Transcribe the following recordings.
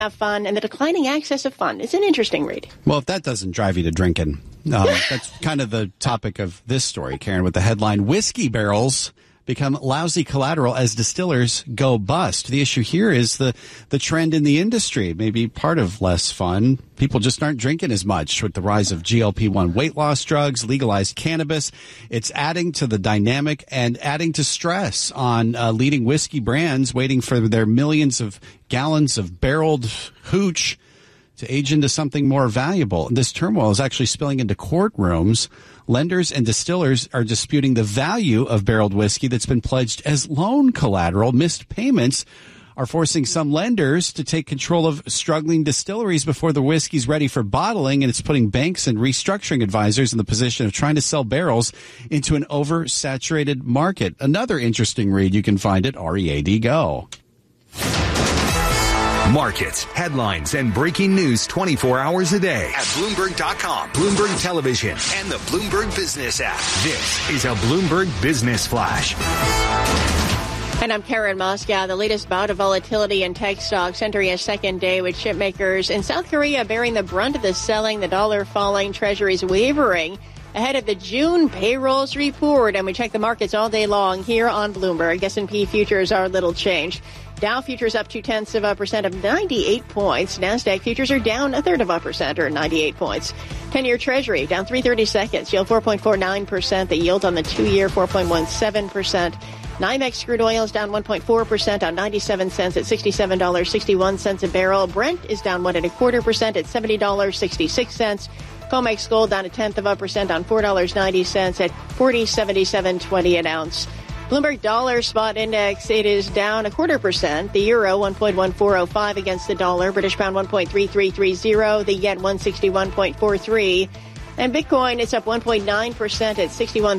have fun and the declining access of fun. It's an interesting read. Well, if that doesn't drive you to drinking, that's kind of the topic of this story, Karen, with the headline, Whiskey Barrels become lousy collateral as distillers go bust. The issue here is the trend in the industry, maybe part of less fun. People just aren't drinking as much with the rise of GLP-1 weight loss drugs, legalized cannabis. It's adding to the dynamic and adding to stress on leading whiskey brands waiting for their millions of gallons of barreled hooch to age into something more valuable. This turmoil is actually spilling into courtrooms. Lenders and distillers are disputing the value of barreled whiskey that's been pledged as loan collateral. Missed payments are forcing some lenders to take control of struggling distilleries before the whiskey's ready for bottling, and it's putting banks and restructuring advisors in the position of trying to sell barrels into an oversaturated market. Another interesting read you can find at READ Go. Markets, headlines, and breaking news 24 hours a day at Bloomberg.com, Bloomberg Television, and the Bloomberg Business app. This is a Bloomberg Business Flash. And I'm Karen Moscow. The latest bout of volatility in tech stocks entering a second day with chip makers in South Korea bearing the brunt of the selling, the dollar falling, treasuries wavering ahead of the June payrolls report. And we check the markets all day long here on Bloomberg. S&P futures are little changed. Dow futures up 0.2% of 98 points. NASDAQ futures are down 0.33% or 98 points. 10-year Treasury down 3/32, yield 4.49%. The yield on the 2-year 4.17%. NYMEX crude oil is down 1.4% on 97 cents at $67.61 a barrel. Brent is down 1.25% at $70.66. COMEX gold down 0.1% on $4.90 at $40.7720 an ounce. Bloomberg Dollar Spot Index, it is down 0.25%. The euro 1.1405 against the dollar. British pound 1.3330. The yen 161.43. And Bitcoin is up 1.9% at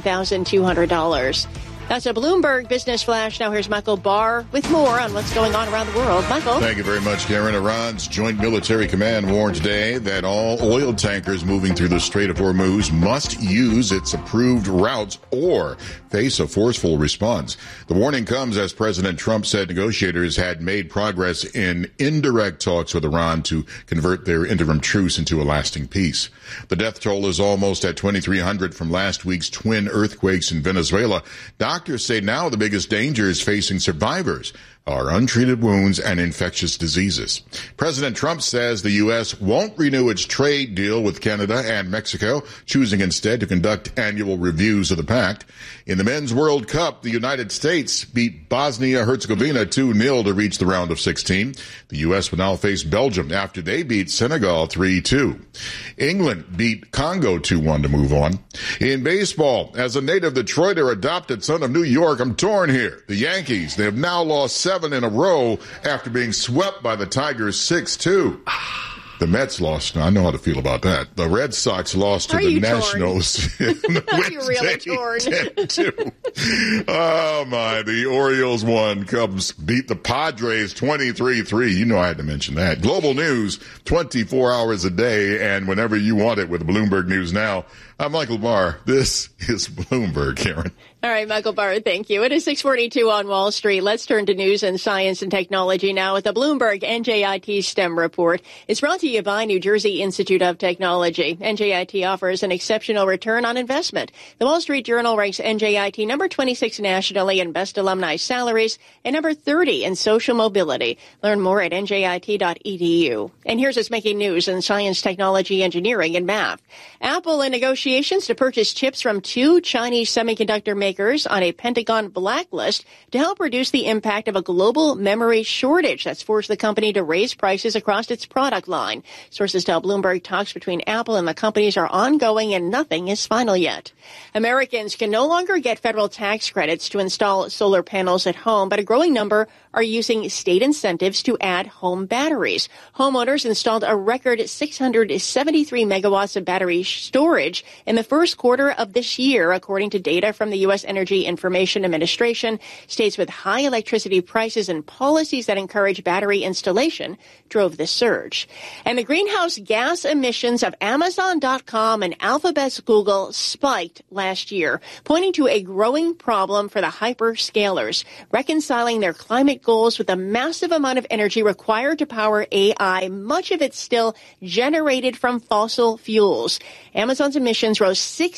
$61,200. That's a Bloomberg Business Flash. Now here's Michael Barr with more on what's going on around the world. Michael. Thank you very much, Karen. Iran's Joint Military Command warned today that all oil tankers moving through the Strait of Hormuz must use its approved routes or face a forceful response. The warning comes as President Trump said negotiators had made progress in indirect talks with Iran to convert their interim truce into a lasting peace. The death toll is almost at 2,300 from last week's twin earthquakes in Venezuela. Doctors say now the biggest dangers facing survivors are untreated wounds and infectious diseases. President Trump says the U.S. won't renew its trade deal with Canada and Mexico, choosing instead to conduct annual reviews of the pact. In the Men's World Cup, the United States beat Bosnia-Herzegovina 2-0 to reach the round of 16. The U.S. will now face Belgium after they beat Senegal 3-2. England beat Congo 2-1 to move on. In baseball, as a native Detroiter adopted son of New York, I'm torn here. The Yankees, they have now lost 7 in a row after being swept by the Tigers 6-2. The Mets lost. I know how to feel about that. The Red Sox lost to the Nationals. Are you really torn? 10-2. Oh, my. The Orioles won. Cubs beat the Padres 23-3. You know I had to mention that. Global news, 24 hours a day, and whenever you want it with Bloomberg News Now. I'm Michael Barr. This is Bloomberg, Karen. All right, Michael Barr, thank you. It is 6:42 on Wall Street. Let's turn to news and science and technology now with the Bloomberg NJIT STEM report. It's brought to you by New Jersey Institute of Technology. NJIT offers an exceptional return on investment. The Wall Street Journal ranks NJIT number 26 nationally in best alumni salaries and number 30 in social mobility. Learn more at njit.edu. And here's what's making news in science, technology, engineering, and math. Apple in negotiations to purchase chips from 2 Chinese semiconductor makers on a Pentagon blacklist to help reduce the impact of a global memory shortage that's forced the company to raise prices across its product line. Sources tell Bloomberg talks between Apple and the companies are ongoing and nothing is final yet. Americans can no longer get federal tax credits to install solar panels at home, but a growing number are using state incentives to add home batteries. Homeowners installed a record 673 megawatts of battery storage in the first quarter of this year, according to data from the U.S. U.S. Energy Information Administration, states with high electricity prices and policies that encourage battery installation drove the surge. And the greenhouse gas emissions of Amazon.com and Alphabet's Google spiked last year, pointing to a growing problem for the hyperscalers, reconciling their climate goals with the massive amount of energy required to power AI, much of it still generated from fossil fuels. Amazon's emissions rose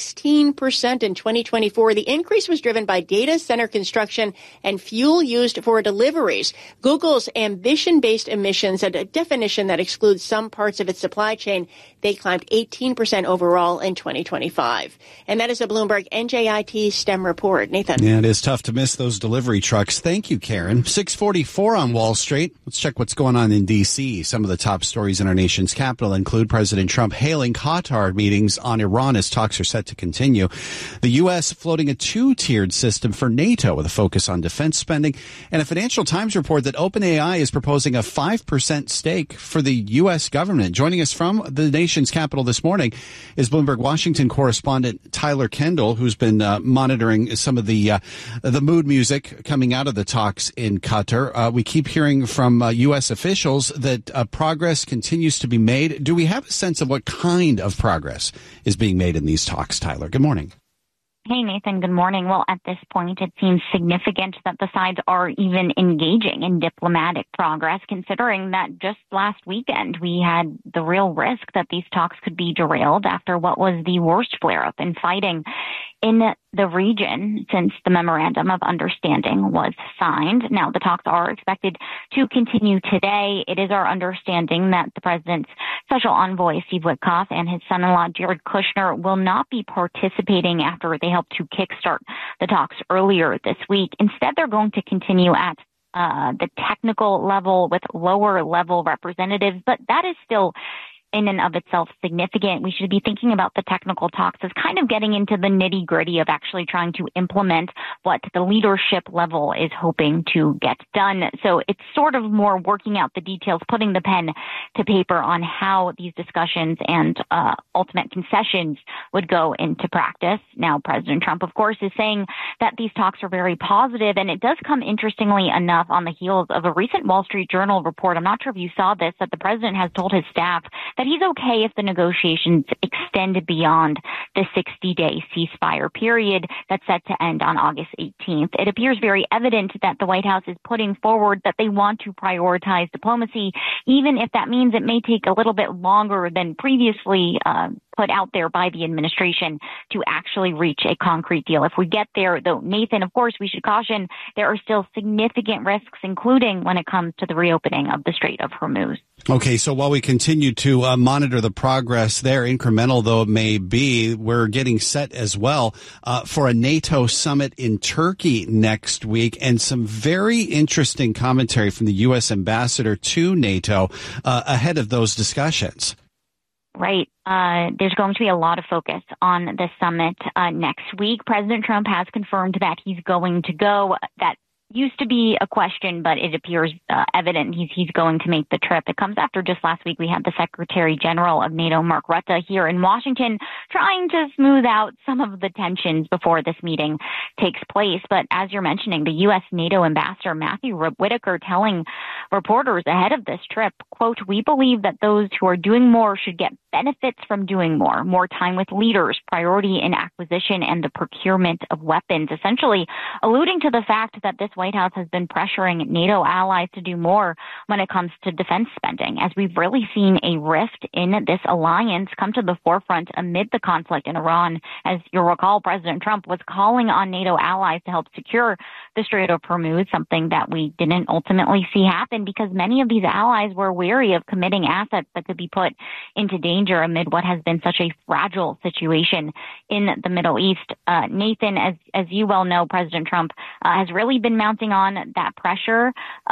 16% in 2024. The increase was driven by data center construction and fuel used for deliveries. Google's ambition-based emissions, a definition that excludes some parts of its supply chain, they climbed 18% overall in 2025. And that is a Bloomberg NJIT STEM report. Nathan. Yeah, it is tough to miss those delivery trucks. Thank you, Karen. 644 on Wall Street. Let's check what's going on in D.C. Some of the top stories in our nation's capital include President Trump hailing Qatar meetings on Iran as talks are set to continue. The U.S. floating a two-tiered system for NATO with a focus on defense spending, and a Financial Times report that OpenAI is proposing a 5% stake for the U.S. government. Joining us from the nation's capital this morning is Bloomberg Washington correspondent Tyler Kendall, who's been monitoring some of the mood music coming out of the talks in Qatar. We keep hearing from U.S. officials that progress continues to be made. Do we have a sense of what kind of progress is being made in these talks, Tyler? Good morning. Hey, Nathan. Good morning. Well, at this point, it seems significant that the sides are even engaging in diplomatic progress, considering that just last weekend we had the real risk that these talks could be derailed after what was the worst flare-up in fighting in the region since the Memorandum of Understanding was signed. Now, the talks are expected to continue today. It is our understanding that the president's special envoy, Steve Witkoff, and his son-in-law, Jared Kushner, will not be participating after they helped to kickstart the talks earlier this week. Instead, they're going to continue at the technical level with lower-level representatives, but that is still in and of itself significant. We should be thinking about the technical talks as kind of getting into the nitty-gritty of actually trying to implement what the leadership level is hoping to get done. So it's sort of more working out the details, putting the pen to paper on how these discussions and ultimate concessions would go into practice. Now, President Trump, of course, is saying that these talks are very positive, and it does come, interestingly enough, on the heels of a recent Wall Street Journal report. I'm not sure if you saw this, that the president has told his staff that he's okay if the negotiations extend beyond the 60-day ceasefire period that's set to end on August 18th. It appears very evident that the White House is putting forward that they want to prioritize diplomacy, even if that means it may take a little bit longer than previously put out there by the administration to actually reach a concrete deal. If we get there, though, Nathan, of course, we should caution there are still significant risks, including when it comes to the reopening of the Strait of Hormuz. Okay, so while we continue to monitor the progress there, incremental though it may be, we're getting set as well for a NATO summit in Turkey next week, and some very interesting commentary from the U.S. ambassador to NATO ahead of those discussions. Right. There's going to be a lot of focus on the summit next week. President Trump has confirmed that he's going to go. That used to be a question, but it appears evident he's going to make the trip. It comes after just last week we had the Secretary General of NATO, Mark Rutte, here in Washington trying to smooth out some of the tensions before this meeting takes place. But as you're mentioning, the U.S. NATO Ambassador Matthew Whitaker telling reporters ahead of this trip, quote, "We believe that those who are doing more should get benefits from doing more time with leaders, priority in acquisition and the procurement of weapons," essentially alluding to the fact that this White House has been pressuring NATO allies to do more when it comes to defense spending, as we've really seen a rift in this alliance come to the forefront amid the conflict in Iran. As you'll recall, President Trump was calling on NATO allies to help secure the Strait of Hormuz, something that we didn't ultimately see happen because many of these allies were wary of committing assets that could be put into danger amid what has been such a fragile situation in the Middle East. Nathan, as you well know, President Trump has really been mounting on that pressure.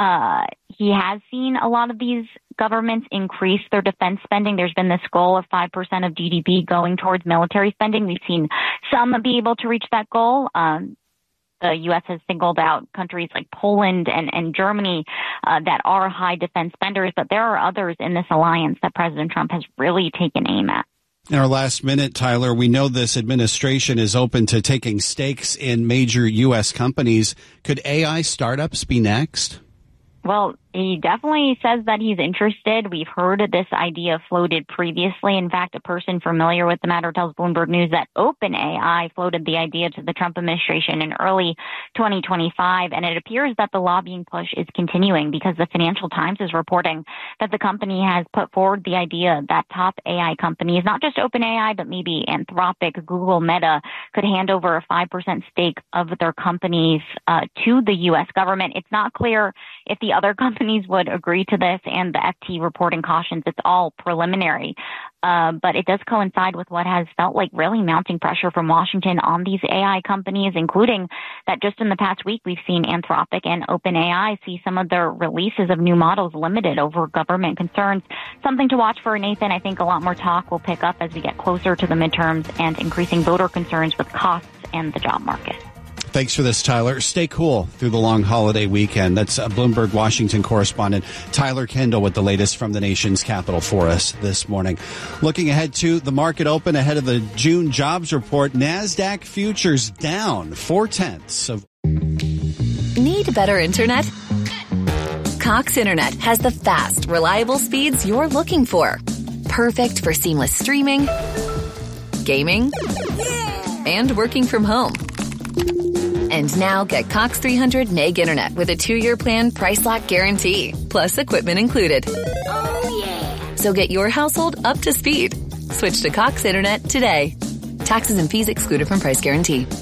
He has seen a lot of these governments increase their defense spending. There's been this goal of 5% of GDP going towards military spending. We've seen some be able to reach that goal. The U.S. has singled out countries like Poland and Germany that are high defense spenders, but there are others in this alliance that President Trump has really taken aim at. In our last minute, Tyler, we know this administration is open to taking stakes in major U.S. companies. Could AI startups be next? Well, he definitely says that he's interested. We've heard this idea floated previously. In fact, a person familiar with the matter tells Bloomberg News that OpenAI floated the idea to the Trump administration in early 2025, and it appears that the lobbying push is continuing because the Financial Times is reporting that the company has put forward the idea that top AI companies, not just OpenAI, but maybe Anthropic, Google, Meta, could hand over a 5% stake of their companies to the U.S. government. It's not clear if the other companies would agree to this, and the FT reporting cautions it's all preliminary. But it does coincide with what has felt like really mounting pressure from Washington on these AI companies, including that just in the past week, we've seen Anthropic and OpenAI see some of their releases of new models limited over government concerns. Something to watch for, Nathan. I think a lot more talk will pick up as we get closer to the midterms and increasing voter concerns with costs and the job market. Thanks for this, Tyler. Stay cool through the long holiday weekend. That's Bloomberg Washington correspondent Tyler Kendall with the latest from the nation's capital for us this morning. Looking ahead to the market open ahead of the June jobs report, NASDAQ futures down 0.4. Need better internet? Cox Internet has the fast, reliable speeds you're looking for. Perfect for seamless streaming, gaming, and working from home. And now get Cox 300 meg internet with a 2-year plan price lock guarantee, plus equipment included. Oh, yeah. So get your household up to speed. Switch to Cox Internet today. Taxes and fees excluded from price guarantee.